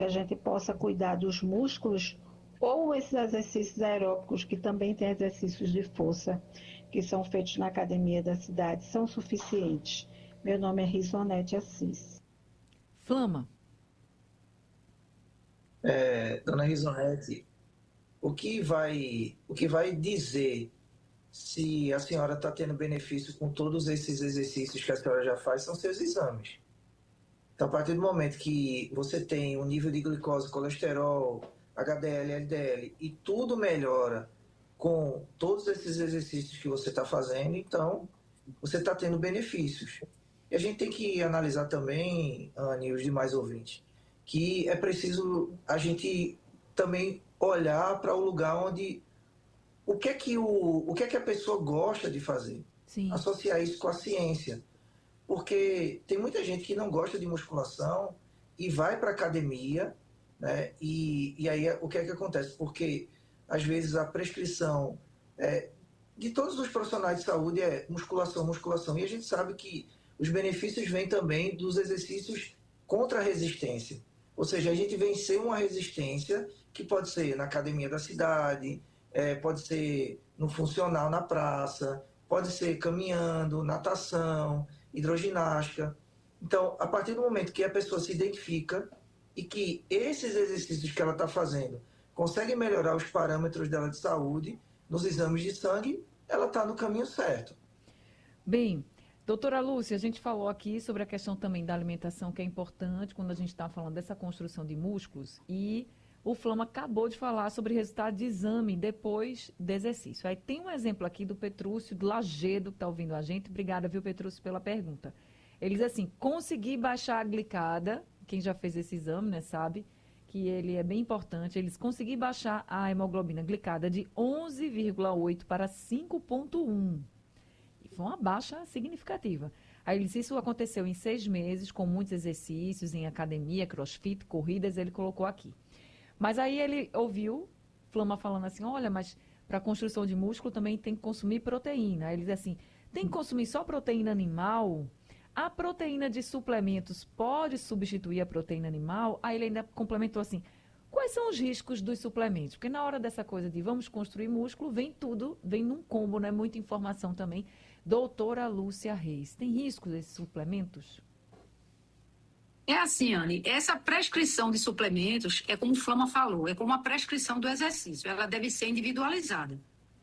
a gente possa cuidar dos músculos, ou esses exercícios aeróbicos, que também tem exercícios de força, que são feitos na academia da cidade, são suficientes. Meu nome é Risonete Assis. Flama. Dona Risonete, o que vai dizer se a senhora está tendo benefício com todos esses exercícios que a senhora já faz são seus exames. Então, a partir do momento que você tem um nível de glicose, colesterol, HDL, LDL e tudo melhora com todos esses exercícios que você está fazendo, então você está tendo benefícios. E a gente tem que analisar também, Anne e os demais ouvintes, que é preciso a gente também olhar para o lugar onde o que é que a pessoa gosta de fazer, Sim. associar isso com a ciência. Porque tem muita gente que não gosta de musculação e vai para academia, né? E aí o que é que acontece? Porque às vezes a prescrição de todos os profissionais de saúde é musculação, musculação. E a gente sabe que os benefícios vêm também dos exercícios contra a resistência. Ou seja, a gente vencer uma resistência que pode ser na academia da cidade, pode ser no funcional na praça, pode ser caminhando, natação, hidroginástica. Então, a partir do momento que a pessoa se identifica e que esses exercícios que ela está fazendo conseguem melhorar os parâmetros dela de saúde nos exames de sangue, ela está no caminho certo. Bem, doutora Lúcia, a gente falou aqui sobre a questão também da alimentação, que é importante quando a gente está falando dessa construção de músculos, e o Flama acabou de falar sobre resultado de exame depois do exercício. Aí tem um exemplo aqui do Petrúcio de Lagedo, que está ouvindo a gente. Obrigada, viu, Petrúcio, pela pergunta. Ele diz assim, consegui baixar a glicada, quem já fez esse exame, né, sabe que ele é bem importante. Eles conseguiram baixar a hemoglobina glicada de 11,8 para 5,1. E foi uma baixa significativa. Aí ele disse, isso aconteceu em 6 meses, com muitos exercícios em academia, crossfit, corridas, ele colocou aqui. Mas aí ele ouviu Flama falando assim, olha, mas para construção de músculo também tem que consumir proteína. Aí ele diz assim, tem que consumir só proteína animal? A proteína de suplementos pode substituir a proteína animal? Aí ele ainda complementou assim, quais são os riscos dos suplementos? Porque na hora dessa coisa de vamos construir músculo, vem tudo, vem num combo, né? Muita informação também. Doutora Lúcia Reis, tem riscos esses suplementos? É assim, Anne, essa prescrição de suplementos é como o Flama falou, é como a prescrição do exercício, ela deve ser individualizada.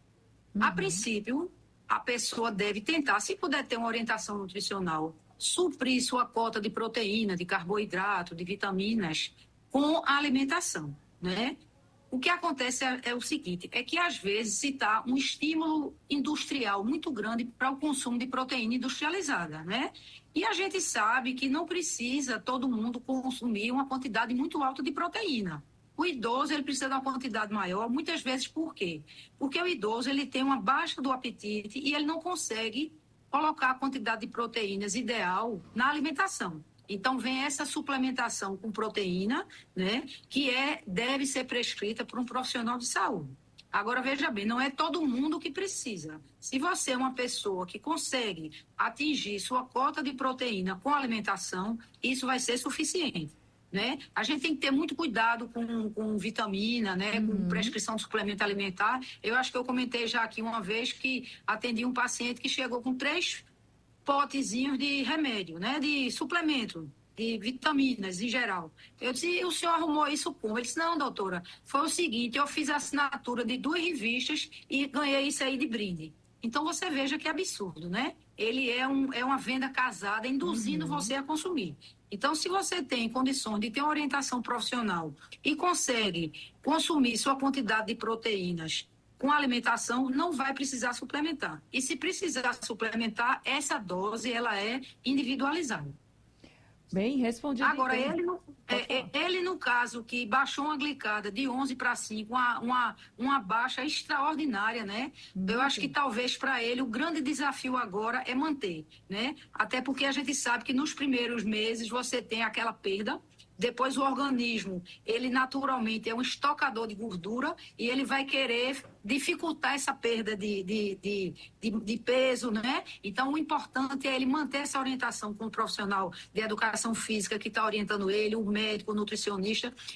A princípio, a pessoa deve tentar, se puder ter uma orientação nutricional, suprir sua cota de proteína, de carboidrato, de vitaminas com a alimentação, né? O que acontece é o seguinte, é que às vezes se dá um estímulo industrial muito grande para o consumo de proteína industrializada, né? E a gente sabe que não precisa todo mundo consumir uma quantidade muito alta de proteína. O idoso ele precisa de uma quantidade maior, muitas vezes por quê? Porque o idoso ele tem uma baixa do apetite e ele não consegue colocar a quantidade de proteínas ideal na alimentação. Então, vem essa suplementação com proteína, né, que deve ser prescrita por um profissional de saúde. Agora, veja bem, não é todo mundo que precisa. Se você é uma pessoa que consegue atingir sua cota de proteína com alimentação, isso vai ser suficiente. Né? A gente tem que ter muito cuidado com vitamina, né? Com prescrição de suplemento alimentar. Eu acho que eu comentei já aqui uma vez que atendi um paciente que chegou com 3 potezinhos de remédio, né? De suplemento, de vitaminas em geral. Eu disse, e o senhor arrumou isso como? Ele disse, não, doutora, foi o seguinte, eu fiz a assinatura de 2 revistas e ganhei isso aí de brinde. Então, você veja que absurdo, né? Ele é uma venda casada, induzindo você a consumir. Então, se você tem condições de ter uma orientação profissional e consegue consumir sua quantidade de proteínas com alimentação, não vai precisar suplementar. E se precisar suplementar, essa dose ela é individualizada. Bem, respondido. Agora, então. ele, no caso, que baixou uma glicada de 11 para 5, uma baixa extraordinária, né? Eu acho que talvez para ele o grande desafio agora é manter, né? Até porque a gente sabe que nos primeiros meses você tem aquela perda, depois o organismo, ele naturalmente é um estocador de gordura e ele vai querer dificultar essa perda de peso, né? Então, o importante é ele manter essa orientação com o profissional de educação física que está orientando ele, o médico, o nutricionista,